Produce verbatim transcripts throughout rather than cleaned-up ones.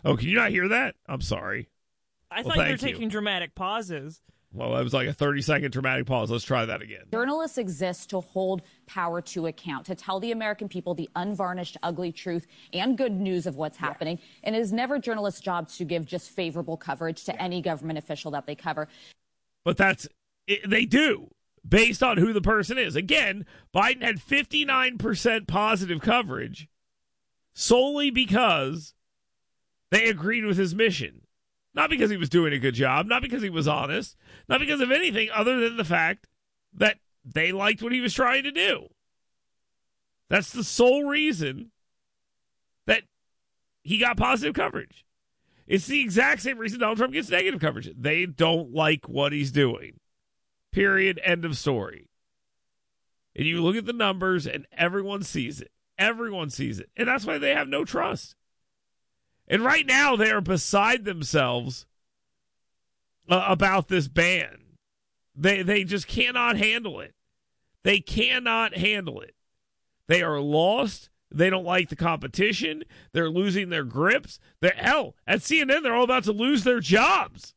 Oh, can you not hear that? I'm sorry. I well, thought you were you. taking dramatic pauses. Well, that was like a thirty-second dramatic pause. Let's try that again. Journalists exist to hold power to account, to tell the American people the unvarnished, ugly truth and good news of what's happening. Yeah. And it is never journalists' job to give just favorable coverage to yeah. any government official that they cover. But that's, it, they do, based on who the person is. Again, Biden had fifty-nine percent positive coverage solely because they agreed with his mission. Not because he was doing a good job, not because he was honest, not because of anything other than the fact that they liked what he was trying to do. That's the sole reason that he got positive coverage. It's the exact same reason Donald Trump gets negative coverage. They don't like what he's doing. Period. End of story. And you look at the numbers and everyone sees it. Everyone sees it. And that's why they have no trust. And right now, they are beside themselves uh, about this ban. They they just cannot handle it. They cannot handle it. They are lost. They don't like the competition. They're losing their grips. They're, hell, at C N N, they're all about to lose their jobs.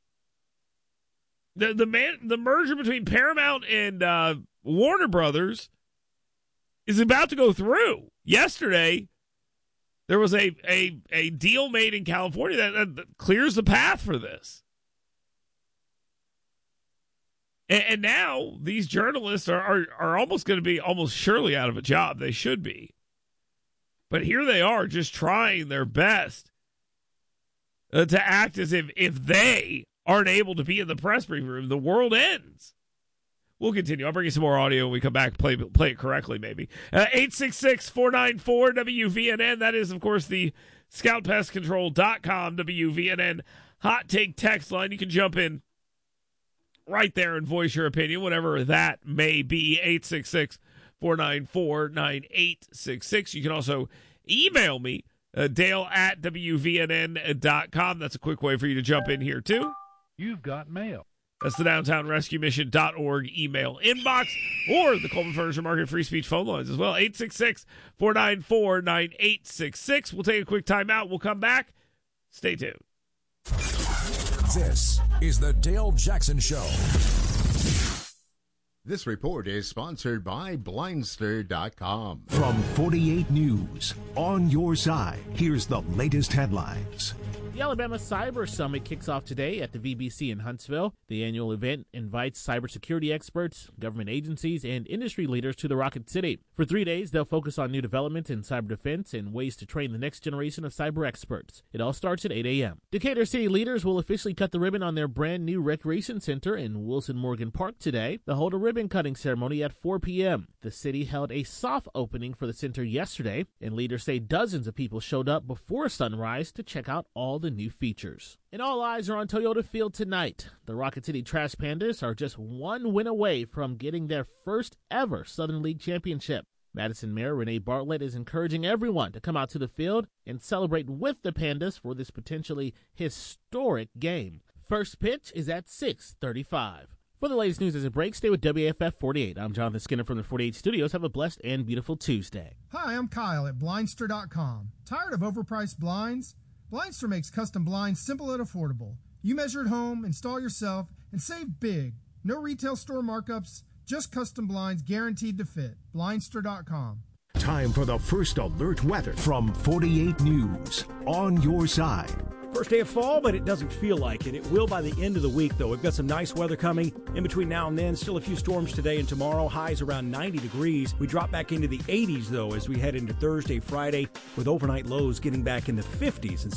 The the man the merger between Paramount and uh, Warner Brothers is about to go through. Yesterday, there was a, a, a deal made in California that, that clears the path for this. And, and now these journalists are, are, are almost going to be almost surely out of a job. They should be. But here they are just trying their best uh, to act as if, if they aren't able to be in the press briefing room, the world ends. We'll continue. I'll bring you some more audio when we come back. Play play it correctly, maybe. Uh, eight six six, four nine four, W V N N. That is, of course, the scout pest control dot com W V N N hot take text line. You can jump in right there and voice your opinion, whatever that may be. eight six six, four nine four, nine eight six six. You can also email me, uh, Dale at W V N N dot com. That's a quick way for you to jump in here, too. You've got mail. That's the downtown rescue mission dot org email inbox or the Coleman Furniture Market free speech phone lines as well. eight six six, four nine four, nine eight six six. We'll take a quick time out. We'll come back. Stay tuned. This is the Dale Jackson Show. This report is sponsored by Blindster dot com. From forty-eight News, on your side, here's the latest headlines. The Alabama Cyber Summit kicks off today at the V B C in Huntsville. The annual event invites cybersecurity experts, government agencies, and industry leaders to the Rocket City. For three days, they'll focus on new development in cyber defense and ways to train the next generation of cyber experts. It all starts at eight a.m. Decatur City leaders will officially cut the ribbon on their brand new recreation center in Wilson Morgan Park today. They'll hold a ribbon-cutting ceremony at four p.m. The city held a soft opening for the center yesterday, and leaders say dozens of people showed up before sunrise to check out all the new features. And all eyes are on Toyota Field tonight. The Rocket City Trash Pandas are just one win away from getting their first ever Southern League championship. Madison Mayor Renee Bartlett is encouraging everyone to come out to the field and celebrate with the Pandas for this potentially historic game. First pitch is at six thirty-five. For the latest news as it breaks, stay with W F F forty-eight. I'm Jonathan Skinner from the forty-eight Studios. Have a blessed and beautiful Tuesday. Hi, I'm Kyle at Blindster dot com. Tired of overpriced blinds? Blindster makes custom blinds simple and affordable. You measure at home, install yourself, and save big. No retail store markups, just custom blinds guaranteed to fit. Blindster dot com. Time for the first alert weather from forty-eight News, on your side. First day of fall, but it doesn't feel like it. It will by the end of the week, though. We've got some nice weather coming in between now and then. Still a few storms today and tomorrow. Highs around ninety degrees. We drop back into the eighties, though, as we head into Thursday, Friday, with overnight lows getting back in the fifties. And